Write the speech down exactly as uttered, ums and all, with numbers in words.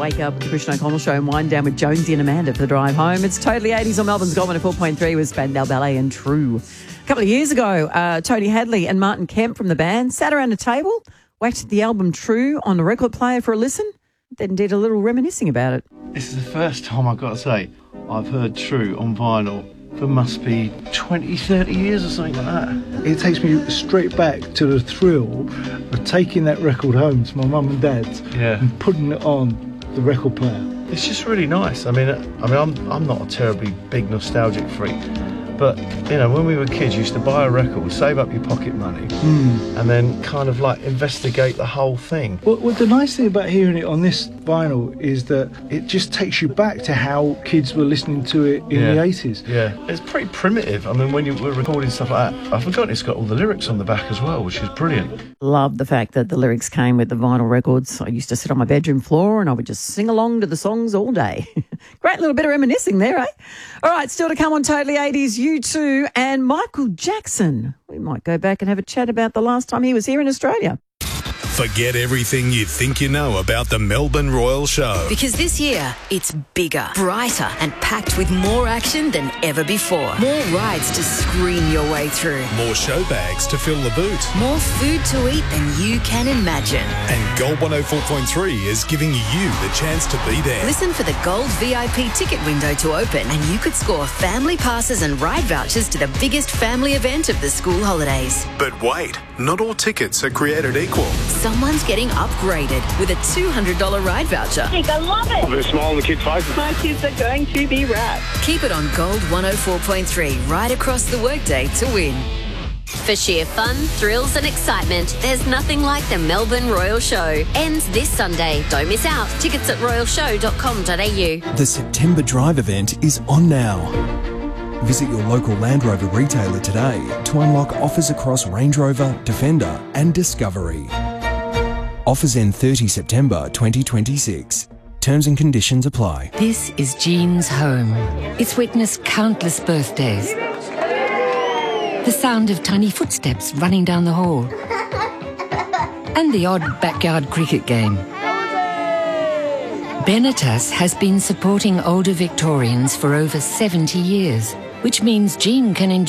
Wake up with the Christian O'Connell Show and wind down with Jonesy and Amanda for the drive home. It's Totally eighties on Melbourne's Gold one oh four point three with Spandau Ballet and True. A couple of years ago, uh, Tony Hadley and Martin Kemp from the band sat around a table, whacked the album True on the record player for a listen, then did a little reminiscing about it. This is the first time, I've got to say, I've heard True on vinyl for must be twenty, thirty years or something like that. It takes me straight back to the thrill of taking that record home to my mum and dad's Yeah. and putting it on the record player. It's just really nice. I mean, I mean, I'm I'm not a terribly big nostalgic freak, but you know, when we were kids, you used to buy a record, save up your pocket money, Mm. and then kind of like investigate the whole thing. Well, well, the nice thing about hearing it on this vinyl is that it just takes you back to how kids were listening to it in Yeah. the eighties. Yeah, it's pretty primitive. I mean, when you were recording stuff like that, I've forgotten it's got all the lyrics on the back as well, which is brilliant. Love the fact that the lyrics came with the vinyl records. I used to sit on my bedroom floor and I would just sing along to the songs all day. Great little bit of reminiscing there, eh? All right, still to come on Totally eighties, U two and Michael Jackson. We might go back and have a chat about the last time he was here in Australia. Forget everything you think you know about the Melbourne Royal Show. Because this year, it's bigger, brighter, and packed with more action than ever before. More rides to scream your way through. More show bags to fill the boot. More food to eat than you can imagine. And Gold one oh four point three is giving you the chance to be there. Listen for the Gold V I P ticket window to open, and you could score family passes and ride vouchers to the biggest family event of the school holidays. But wait, not all tickets are created equal. Someone's getting upgraded with a two hundred dollars ride voucher. I love it. There's a smile on the kids' faces. My kids are going to be wrapped. Keep it on Gold one oh four point three right across the workday to win. For sheer fun, thrills and excitement, there's nothing like the Melbourne Royal Show. Ends this Sunday. Don't miss out. Tickets at royal show dot com dot a u. The September Drive event is on now. Visit your local Land Rover retailer today to unlock offers across Range Rover, Defender and Discovery. Offers end thirtieth of September twenty twenty-six. Terms and conditions apply. This is Jean's home. It's witnessed countless birthdays. The sound of tiny footsteps running down the hall. And the odd backyard cricket game. Benetas has been supporting older Victorians for over seventy years, which means Jean can enjoy